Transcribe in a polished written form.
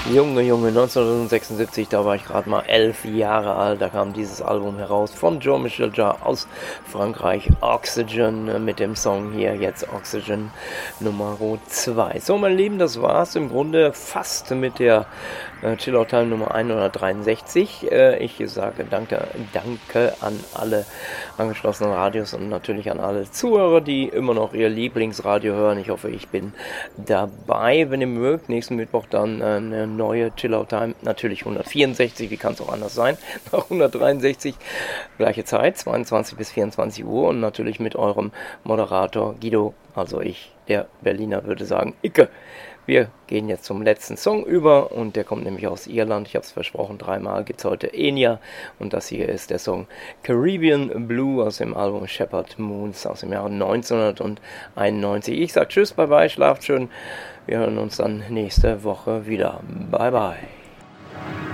Junge, 1976, da war ich gerade mal 11 Jahre alt, da kam dieses Album heraus von Jean-Michel Jarre aus Frankreich, Oxygen, mit dem Song hier jetzt Oxygen Nummer 2. So, meine Lieben, das war's im Grunde fast mit der Chill-Out Time Nummer 163. Ich sage danke an alle angeschlossenen Radios und natürlich an alle Zuhörer, die immer noch ihr Lieblingsradio hören. Ich hoffe, ich bin dabei. Wenn ihr mögt, nächsten Mittwoch dann eine neue Chill-Out Time, natürlich 164, wie kann es auch anders sein, nach 163, gleiche Zeit, 22 bis 24 Uhr und natürlich mit eurem Moderator Guido, also ich, der Berliner, würde sagen, Icke. Wir gehen jetzt zum letzten Song über und der kommt nämlich aus Irland. Ich habe es versprochen, 3-mal gibt es heute Enya und das hier ist der Song Caribbean Blue aus dem Album Shepherd Moons aus dem Jahre 1991. Ich sage tschüss, bye bye, schlaft schön. Wir hören uns dann nächste Woche wieder. Bye bye.